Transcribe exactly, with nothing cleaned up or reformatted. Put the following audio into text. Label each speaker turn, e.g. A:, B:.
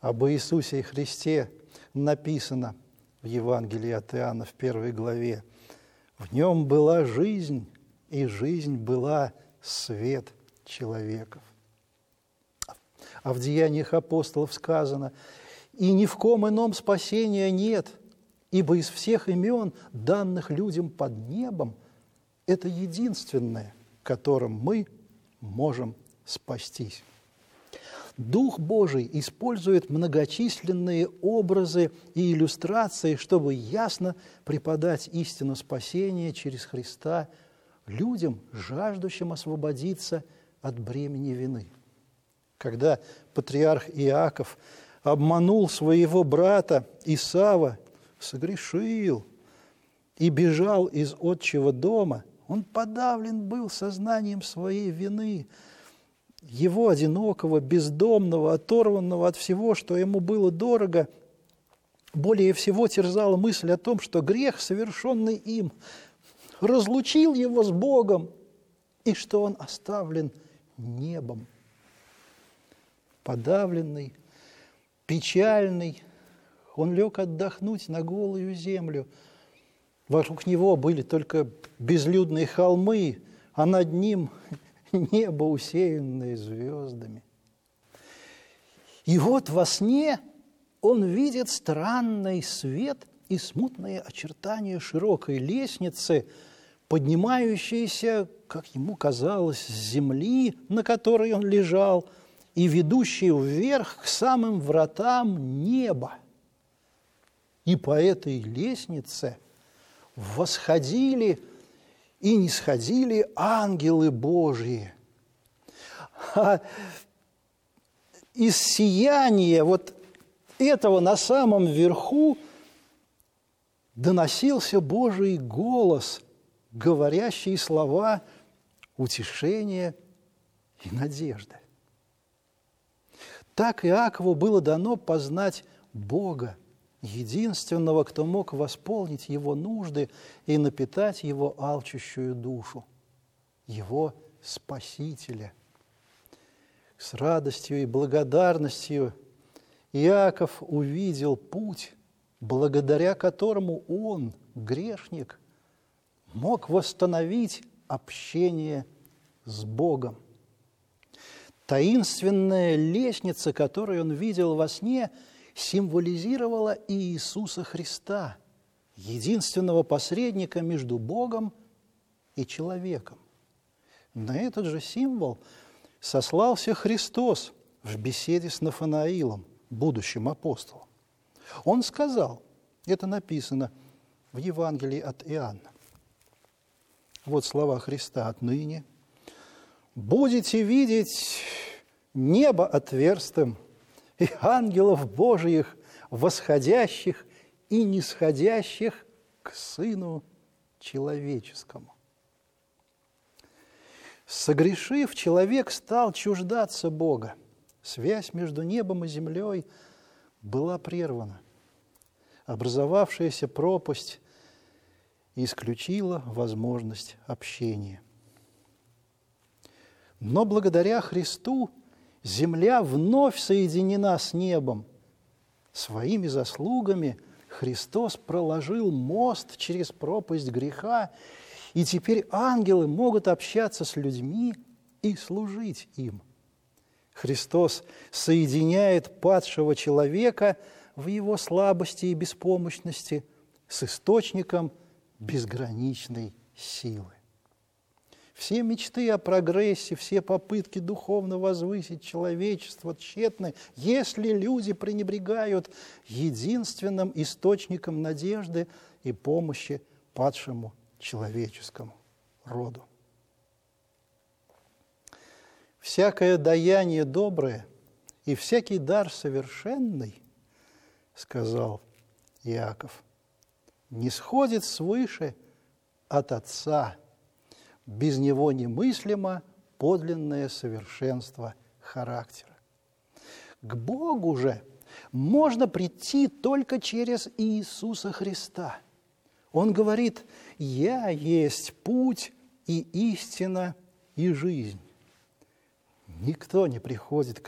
A: Об Иисусе Христе написано в Евангелии от Иоанна в первой главе: «В нем была жизнь, и жизнь была свет человеков». А в Деяниях апостолов сказано: «И ни в ком ином спасения нет, ибо из всех имен, данных людям под небом, это единственное, которым мы можем спастись». Дух Божий использует многочисленные образы и иллюстрации, чтобы ясно преподать истину спасения через Христа людям, жаждущим освободиться от бремени вины. Когда патриарх Иаков обманул своего брата Исава, согрешил и бежал из отчего дома, он подавлен был сознанием своей вины. Его одинокого, бездомного, оторванного от всего, что ему было дорого, более всего терзала мысль о том, что грех, совершенный им, разлучил его с Богом, и что он оставлен небом. Подавленный, печальный, он лег отдохнуть на голую землю. Вокруг него были только безлюдные холмы, а над ним небо, усеянное звездами. И вот во сне он видит странный свет и смутные очертания широкой лестницы, поднимающейся, как ему казалось, с земли, на которой он лежал, и ведущей вверх к самым вратам неба. И по этой лестнице восходили и нисходили ангелы Божьи. А из сияния вот этого на самом верху доносился Божий голос, говорящий слова утешения и надежды. Так Иакову было дано познать Бога, единственного, кто мог восполнить его нужды и напитать его алчущую душу, его Спасителя. С радостью и благодарностью Иаков увидел путь, благодаря которому он, грешник, мог восстановить общение с Богом. Таинственная лестница, которую он видел во сне, символизировала Иисуса Христа, единственного посредника между Богом и человеком. На этот же символ сослался Христос в беседе с Нафанаилом, будущим апостолом. Он сказал, это написано в Евангелии от Иоанна. Вот слова Христа: «Отныне будете видеть небо отверстым и ангелов Божиих, восходящих и нисходящих к Сыну Человеческому». Согрешив, человек стал чуждаться Бога. Связь между небом и землей была прервана. Образовавшаяся пропасть исключила возможность общения. Но благодаря Христу земля вновь соединена с небом. Своими заслугами Христос проложил мост через пропасть греха, и теперь ангелы могут общаться с людьми и служить им. Христос соединяет падшего человека в его слабости и беспомощности с источником безграничной силы. Все мечты о прогрессе, все попытки духовно возвысить человечество тщетны, если люди пренебрегают единственным источником надежды и помощи падшему человеческому роду. «Всякое даяние доброе и всякий дар совершенный, — сказал Иаков, — не сходит свыше от Отца. Без него немыслимо подлинное совершенство характера. К Богу же можно прийти только через Иисуса Христа. Он говорит: «Я есть путь и истина и жизнь». Никто не приходит к